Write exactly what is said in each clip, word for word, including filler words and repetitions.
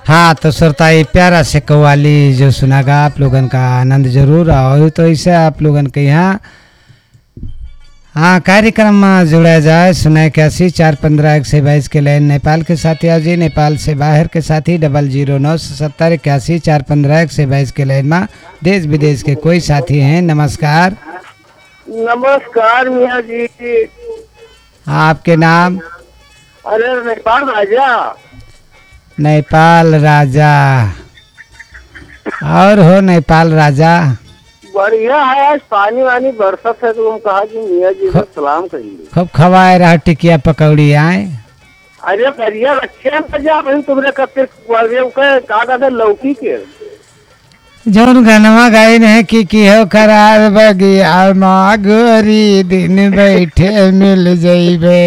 हाँ तो श्रोता ये प्यारा से कव्वाली जो सुनागा आप लोगन का आनंद जरूर आओ। तो इसे आप लोगन के यहाँ हाँ कार्यक्रम में जुड़ा जाए सुना इक्यासी चार पंद्रह एक सौ बाईस के लाइन नेपाल के साथी आज नेपाल से बाहर के साथी डबल जीरो नौ सौ सत्तर इक्यासी चार पंद्रह एक सौ बाईस के लाइन में देश विदेश के कोई साथी हैं। नमस्कार। नमस्कार मियाँ जी। आपके नाम? अरे नेपाल राजा। नेपाल राजा और हो नेपाल राजा बढ़िया है। आज पानी वानी बरसत है तो हम कहा कि मियाँ जी को सलाम करेंगे। खूब खवाए रहा टिकिया पकौड़ी आए। अरे बढ़िया रखे हैं मजा तुमने कब कहा था लौकी के जौन गनवा गाई ने की की हो करार बगिया माँ गोरी दिन बैठे मिल जइबे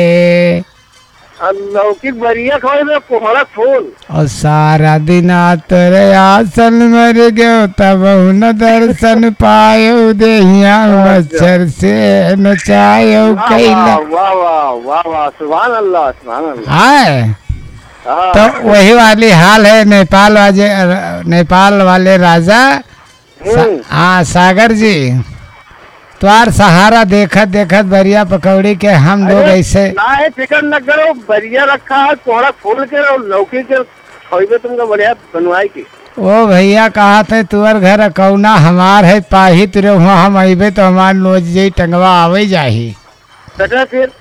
लौकी बढ़िया खोए कोहरा फूल और सारा दिन तेरे आसन मर गयो तब न दर्शन पायो देहिया मच्छर से नचायो कैला। वाह वाह वाह वाह सुभान अल्लाह सुभान अल्लाह। हाय तो वही वाली हाल है नेपाल वाले नेपाल वाले राजा हाँ सागर जी तुम्हार सहारा देखत देखत बढ़िया पकौड़ी के हम लोग ऐसे ना चिकन न करो बढ़िया रखा है कोहरा फूल के और लौकी के खोइबे तुमको बढ़िया बनवाई की। ओ भैया कहा थे तुअर घर कौना हमार है पाही तुरे वहाँ हम अबे तो हमार नोच जी टंगवा आवे जाही। फिर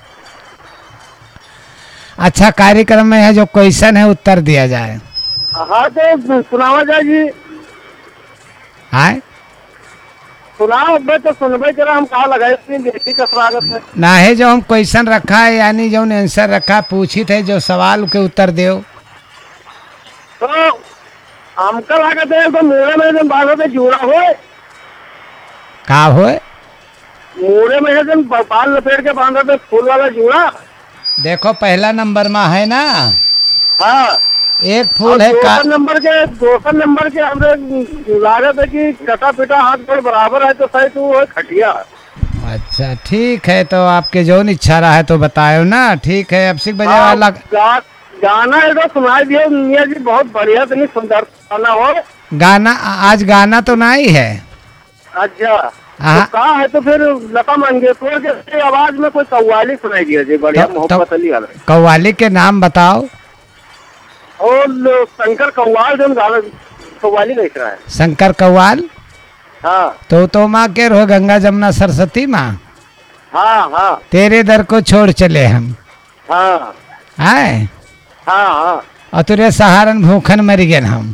अच्छा कार्यक्रम में है जो क्वेश्चन है उत्तर दिया जाए। हाँ तो सुनावा जाए जी। हाँ सुनाओ तो सुनबे जरा हम कहा लगाए बेटी का स्वागत है ना है जो हम क्वेश्चन रखा है यानी जो आंसर रखा पूछी थे जो सवाल के उत्तर दो तो हमका लागत है तो मोड़े में जब बालों पे जुड़ा हो का हो मोड़े में जब बाल लपेट के बांधा तो फूल वाला जुड़ा। देखो पहला नंबर में है ना। हाँ एक फूल है का नंबर के दूसरा नंबर के हमने लागत है कि कटा पिटा हाथ पर बराबर है तो सही तो वो खटिया। अच्छा ठीक है तो आपके जो इच्छा रहा है तो बताओ ना। ठीक है अब सिख बजे वाला गा, गाना है तो सुनाई दियो मियाँ जी बहुत बढ़िया इतनी सुंदर गाना हो। गाना आज गाना तो नहीं है। अच्छा तो कहा है तो फिर लता मंगेशकर के आवाज में कोई कव्वाली सुनाई दिया जी बढ़िया तो, मोहब्बत तो, अली वाला कव्वाली के नाम बताओ। और शंकर कव्वाल जो गाना कव्वाली लिख रहा है शंकर कव्वाल। हाँ तो तो माँ के रो गंगा जमुना सरस्वती माँ। हाँ हाँ तेरे दर को छोड़ चले हम। हाँ आए हाँ हाँ और तुरे सहारन भूखन मर गए हम।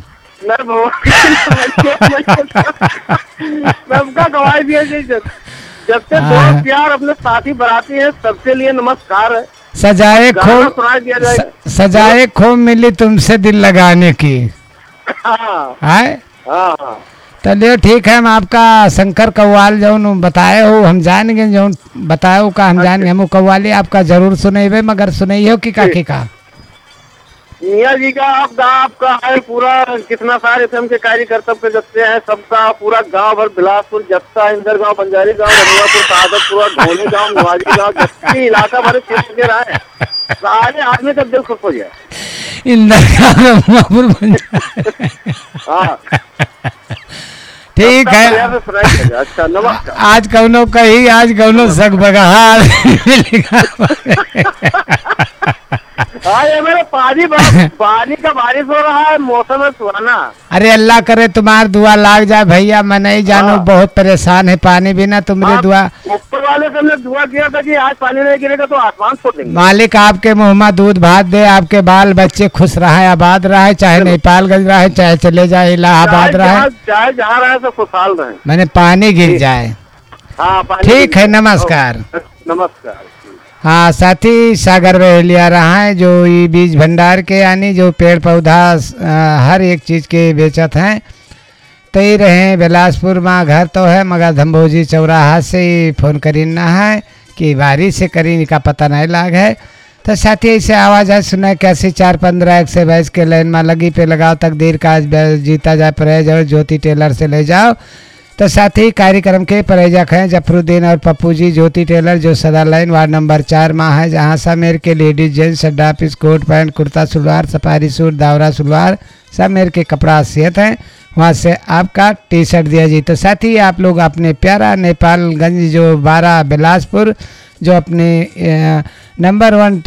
सबका गवाही दिया जब से दोस्त प्यार अपने साथी बराती है सबके लिए नमस्कार है। सजाए खूब सजाए खूब मिली तुमसे दिल लगाने की। हाँ आए हाँ चलिए ठीक है हम आपका शंकर कव्वाल जो बताए हो हम जानेंगे जो बताए हो का हम जानेंगे हम कव्वाली आपका जरूर सुनेबे मगर सुनइयो की काकी का मियाँ जी का आपका आपका है पूरा कितना सारे एफएम के कार्यकर्ता के जत्ते हैं सबका पूरा गांव भर बिलासपुर जत्ता इंदर गांव बंजारी गांव रनुआपुर सादतपुर घोनी गांव निवाजी गांव जत्ती इलाका भर क्षेत्र के रहा है सारे आदमी का दिल खुश हो जाए। इंदर गांव हाँ ठीक है। अच्छा नमस्कार। आज कौनो कही आज कौनो सग बगहार हाँ ये मेरे पानी पानी का बारिश हो रहा है मौसम है सुहाना। अरे अल्लाह करे तुम्हार दुआ लाग जाए भैया मैं नहीं जानू हाँ। बहुत परेशान है पानी बिना तुमरे हाँ, दुआ ऊपर वाले से हमने दुआ किया था कि आज पानी नहीं गिरेगा तो आसमान छोड़ देंगे। मालिक आपके मुँह में दूध भात दे आपके बाल बच्चे खुश रहे आबाद रहे चाहे नेपालगंज रहे चाहे चले जाए इलाहाबाद रहे चाहे जहाँ रहे तो खुशहाल रहे मैंने पानी गिर जाए। हाँ ठीक है नमस्कार। नमस्कार। हाँ साथी सागर बहेलिया रहा है जो ये बीज भंडार के यानी जो पेड़ पौधा हर एक चीज़ के बेचत हैं तो ही रहे बिलासपुर में घर तो है मगर धम्भोजी चौराहा से ही फोन करीना है कि बारी से करीन का पता नहीं लाग है। तो साथी ऐसे आवाज़ है सुना कैसे चार पंद्रह एक से बाईस के लाइन में लगी पे लगाओ तक देर का जीता जाए परे जाओ ज्योति टेलर से ले जाओ तो साथ ही कार्यक्रम के प्रायोजक हैं जफरुद्दीन और पप्पू जी ज्योति टेलर, जो सदर लाइन वार्ड नंबर चार में है, जहां सामेर के लेडीज जेंट्स अड्डा piece coat pant kurta salwar safari suit दावरा salwar सामेर के कपड़ा सियत हैं, वहाँ से आपका टी शर्ट दिया जी। तो साथ ही आप लोग अपने प्यारा नेपालगंज जो बारह बिलासपुर जो अपने नंबर वन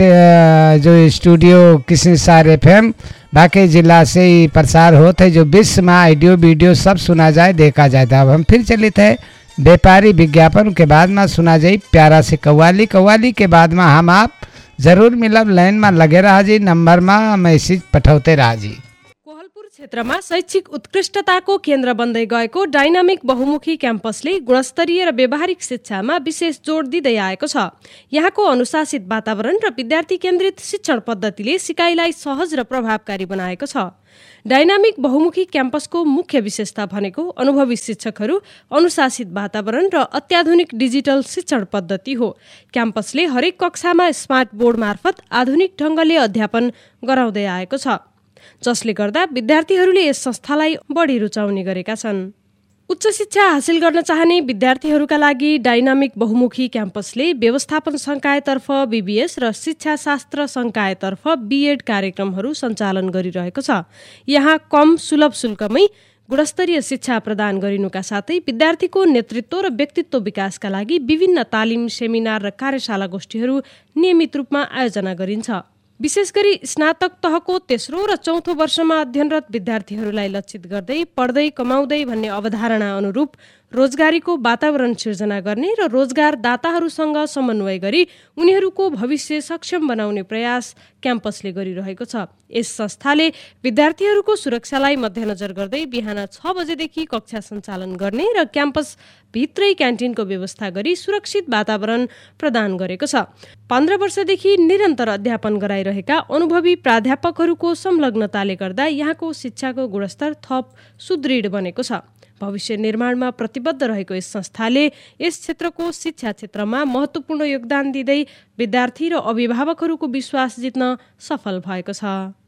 जो स्टूडियो किसी सारे एफएम बाकी जिला से ही प्रसार होते जो विश्व में ऑडियो वीडियो सब सुना जाए देखा जाए। अब हम फिर चले थे व्यापारी विज्ञापन के बाद में सुना जाए प्यारा से कव्वाली। कव्वाली के बाद में हम आप जरूर मिलब, लाइन में लगे रहा जी, नंबर में मैसेज पठाते रहा जी। कोहलपुर क्षेत्रमा शैक्षिक उत्कृष्टताको केन्द्र बन्दै गएको डाइनामिक बहुमुखी क्याम्पसले गुणस्तरीय र व्यावहारिक शिक्षामा विशेष जोड दिँदै आएको छ। यहाँको अनुशासित वातावरण र विद्यार्थी केन्द्रित शिक्षण पद्धतिले सिकाइलाई सहज र प्रभावकारी बनाएको छ। डाइनामिक बहुमुखी क्याम्पसको मुख्य विशेषता भनेको अनुभवी शिक्षकहरू, अनुशासित वातावरण र अत्याधुनिक डिजिटल शिक्षण पद्धति हो। क्याम्पसले हरेक कक्षामा स्मार्ट बोर्ड मार्फत आधुनिक ढङ्गले अध्यापन गराउँदै आएको छ, जसले गर्दा विद्यार्थीहरूले यस संस्थालाई बढी रुचाउने गरेका छन्। उच्च शिक्षा हासिल गर्न चाहने विद्यार्थीहरूका लागि डाइनामिक बहुमुखी क्याम्पसले व्यवस्थापन संकायतर्फ बीबीएस र शिक्षा शास्त्र संकायतर्फ बीएड कार्यक्रमहरू सञ्चालन गरिरहेको छ। यहाँ कम सुलभ शुल्कमै गुणस्तरीय शिक्षा प्रदान गरिनुका साथै विद्यार्थीको नेतृत्व र व्यक्तित्व विकासका लागि विभिन्न तालिम, सेमिनार र कार्यशाला गोष्ठीहरू नियमित रूपमा आयोजना गरिन्छ। विशेष गरी स्नातक तहको तेस्रो र चौथो वर्षमा अध्ययनरत विद्यार्थीहरूलाई लक्षित गर्दै पढ्दै कमाउँदै भन्ने अवधारणा अनुरूप रोजगारीको वातावरण सिर्जना गर्ने र रोजगारदाताहरूसँग समन्वय गरी उनीहरूको भविष्य सक्षम बनाउने प्रयास क्याम्पसले गरिरहेको छ। यस संस्थाले विद्यार्थीहरूको सुरक्षालाई मध्यनजर गर्दै बिहान छ बजेदेखि कक्षा सञ्चालन गर्ने र क्याम्पस भित्रै क्यान्टिनको व्यवस्था गरी सुरक्षित वातावरण प्रदान गरेको छ। पन्ध्र वर्षदेखि निरन्तर अध्यापन गराइरहेका अनुभवी प्राध्यापकहरूको संलग्नताले गर्दा यहाँको शिक्षाको गुणस्तर थप सुदृढ बनेको छ। भविष्य निर्माणमा प्रतिबद्ध रहेको यस संस्थाले यस क्षेत्रको शिक्षा क्षेत्रमा महत्त्वपूर्ण योगदान दिँदै विद्यार्थी र अभिभावकहरूको विश्वास जित्न सफल भएको छ।